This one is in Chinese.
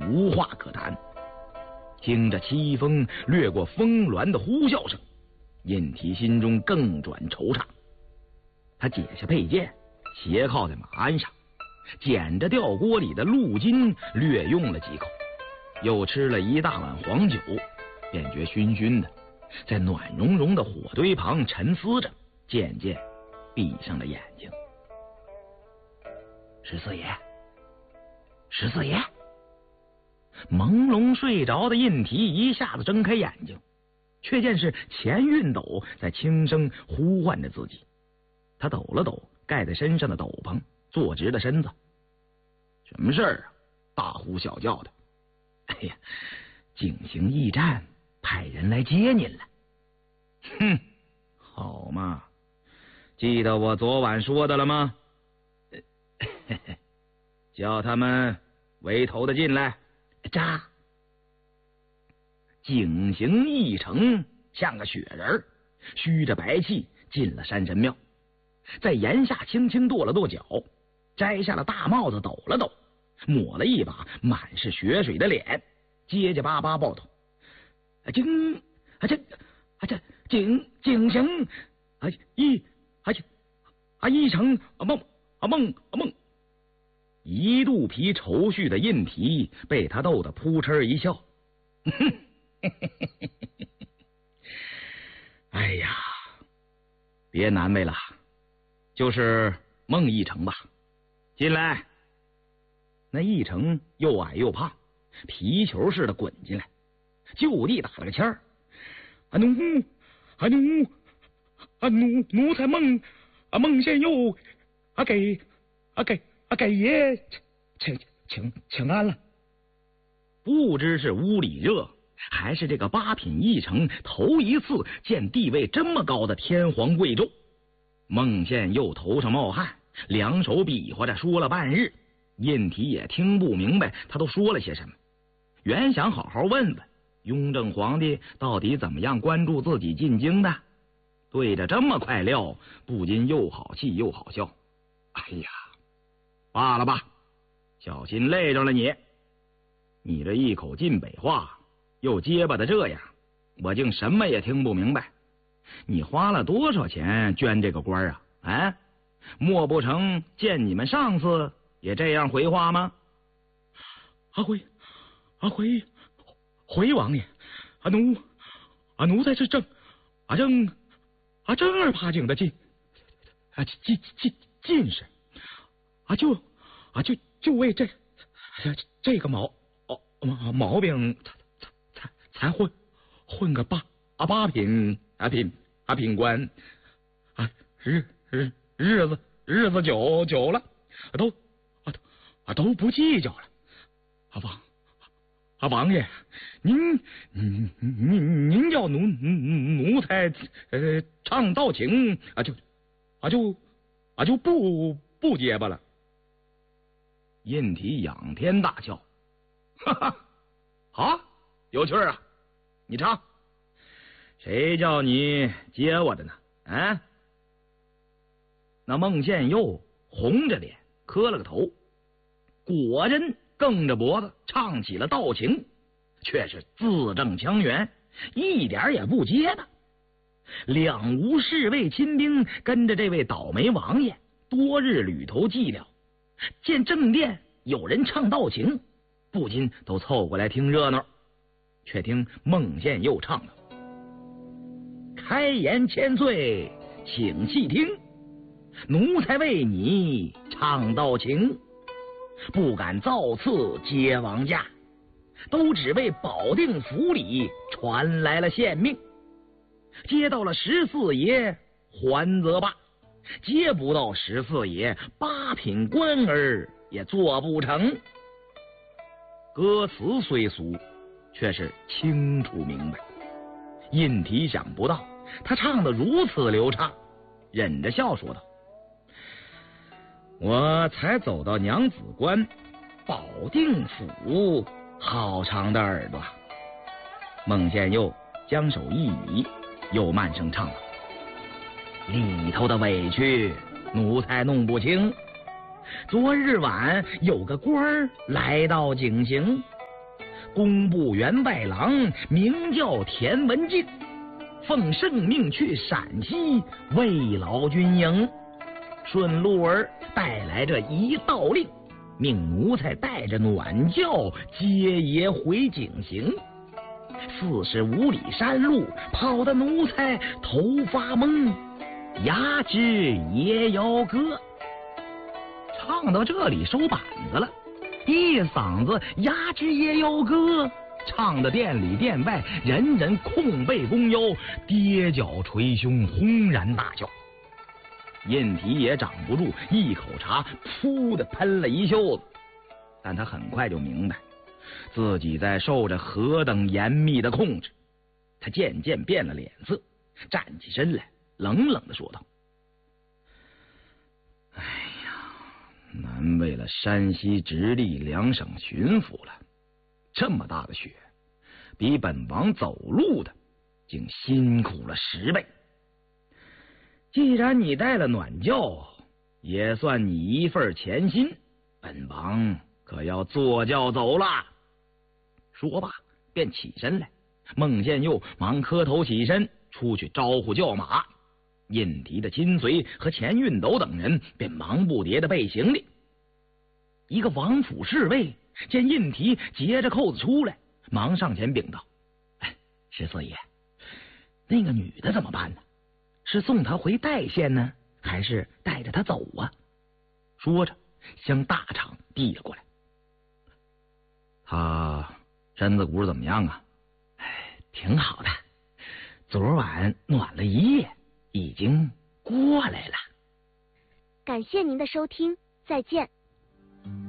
无话可谈。听着凄风掠过峰峦的呼啸声，印提心中更转惆怅。他解下佩剑，斜靠在马鞍上，捡着吊锅里的鹿筋略用了几口，又吃了一大碗黄酒，便觉醺醺的，在暖融融的火堆旁沉思着，渐渐闭上了眼睛。十四爷，十四爷！朦胧睡着的印提一下子睁开眼睛，却见是钱运斗在轻声呼唤着自己。他抖了抖盖在身上的斗篷，坐直了身子。什么事儿啊？大呼小叫的。哎呀，景行驿站派人来接您了。哼，好嘛，记得我昨晚说的了吗？叫他们围头的进来。扎！景行驿丞像个雪人，虚着白气进了山神庙，在檐下轻轻跺了跺脚，摘下了大帽子，抖了抖，抹了一把满是血水的脸，结结巴巴报道：“景行驿丞梦。”一肚皮愁绪的印提被他逗得扑哧一笑。哎呀，别难为了，就是孟驿丞吧。进来。那驿丞又矮又胖，皮球似的滚进来，就地打了个签儿。奴才孟宪佑给爷请安了。不知是屋里热，还是这个八品驿丞头一次见地位这么高的天皇贵胄，孟宪佑头上冒汗，两手比划着说了半日，印提也听不明白他都说了些什么。原想好好问问雍正皇帝到底怎么样关注自己进京的，对着这么块料，不禁又好气又好笑。哎呀，罢了吧，小心累着了你。你这一口晋北话又结巴的这样，我竟什么也听不明白。你花了多少钱捐这个官啊？啊，莫不成见你们上司也这样回话吗？回王爷，奴才是正儿八经的进士，就为这个毛病才混个八品官啊，日子久了，都不计较了。王爷，您叫奴才唱道情就不结巴了。印提仰天大笑，哈哈，好，有趣啊！你唱，谁叫你接我的呢？啊！那孟宪佑红着脸磕了个头，果真梗着脖子唱起了道情，却是字正腔圆，一点也不结巴。两吴侍卫亲兵跟着这位倒霉王爷多日旅途寂寥，见正殿有人唱道情，不禁都凑过来听热闹。却听孟宪佑唱了：开言千岁请细听，奴才为你唱道情，不敢造次接王驾，都只为保定府里传来了县命。接到了14爷还则罢，接不到14爷八品官儿也做不成。歌词虽俗，却是清楚明白。印提想不到他唱得如此流畅，忍着笑说道：我才走到娘子关，保定府好长的耳朵。孟宪佑将手一移，又慢声唱了：里头的委屈奴才弄不清，昨日晚有个官儿来到景行， 工部员外郎，名叫田文镜，奉圣命去陕西慰劳军营，顺路儿带来这一道令，命奴才带着暖轿接爷回井陉。45里山路，跑的奴才头发懵，牙支也要割。唱到这里收板子了，一嗓子牙支也要割，唱的店里店外人人空背弓腰，跌脚捶胸，轰然大叫。印提也掌不住，一口茶噗的喷了一袖子，但他很快就明白自己在受着何等严密的控制。他渐渐变了脸色，站起身来，冷冷地说道：哎呀，难为了山西直隶两省巡抚了，这么大的雪，比本王走路的竟辛苦了10倍。既然你带了暖轿，也算你一份钱心，本王可要坐轿走了。说罢便起身来，孟宪佑忙磕头起身出去招呼叫马，印提的亲随和钱运斗等人便忙不迭的备行李。一个王府侍卫见印提结着扣子出来，忙上前禀道：十四爷，那个女的怎么办呢？是送她回代县呢，还是带着她走啊？说着向大厂递了过来。她身子骨怎么样啊？挺好的，昨晚暖了一夜，已经过来了。 感谢您的收听，再见。